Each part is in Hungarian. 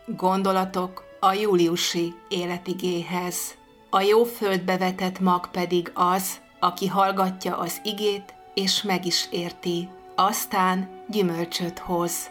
Gondolatok a júliusi életigéhez. A jó földbe vetett mag pedig az, aki hallgatja az igét, és meg is érti, aztán gyümölcsöt hoz.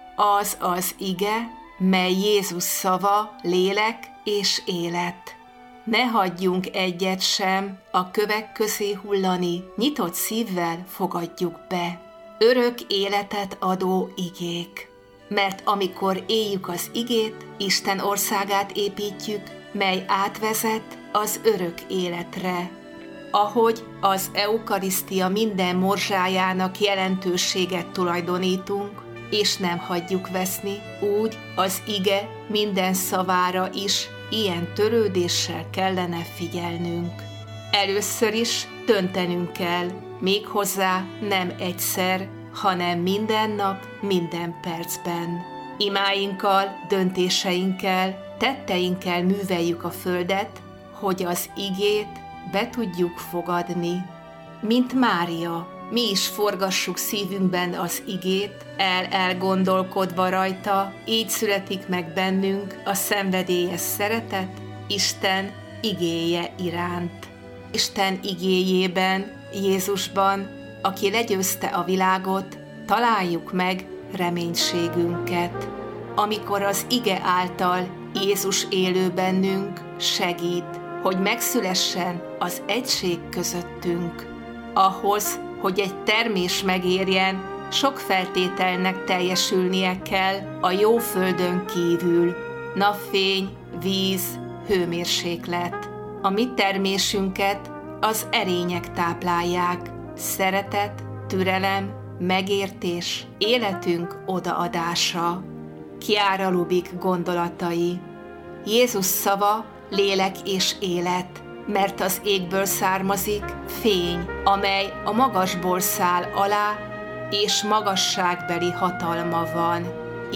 Az az ige, mely Jézus szava, lélek és élet. Ne hagyjunk egyet sem a kövek közé hullani, nyitott szívvel fogadjuk be. Örök életet adó igék. Mert amikor éljük az igét, Isten országát építjük, mely átvezet az örök életre. Ahogy az eukarisztia minden morzsájának jelentőséget tulajdonítunk, és nem hagyjuk veszni, úgy az ige minden szavára is ilyen törődéssel kellene figyelnünk. Először is döntenünk kell, méghozzá nem egyszer, hanem minden nap, minden percben. Imáinkkal, döntéseinkkel, tetteinkkel műveljük a földet, hogy az igét be tudjuk fogadni. Mint Mária, mi is forgassuk szívünkben az igét, elgondolkodva rajta, így születik meg bennünk a szenvedélyes szeretet Isten igéje iránt. Isten igéjében, Jézusban, aki legyőzte a világot, találjuk meg reménységünket. Amikor az ige által Jézus élő bennünk, segít, hogy megszülessen az egység közöttünk. Ahhoz, hogy egy termés megérjen, sok feltételnek teljesülnie kell a jó földön kívül. Napfény, víz, hőmérséklet. A mi termésünket az erények táplálják. Szeretet, türelem, megértés, életünk odaadása. Chiara Lubich gondolatai. Jézus szava lélek és élet, mert az égből származik fény, amely a magasból száll alá, és magasságbeli hatalma van.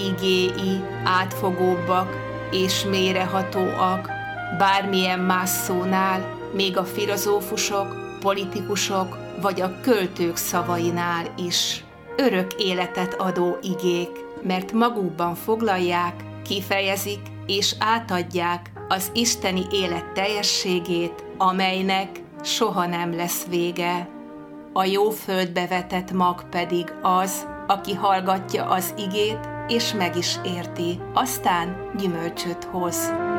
Igéi átfogóbbak és mélyrehatóak, bármilyen más szónál, még a filozófusok, politikusok vagy a költők szavainál is. Örök életet adó igék, mert magukban foglalják, kifejezik és átadják az isteni élet teljességét, amelynek soha nem lesz vége. A jó földbe vetett mag pedig az, aki hallgatja az igét és meg is érti, aztán gyümölcsöt hoz.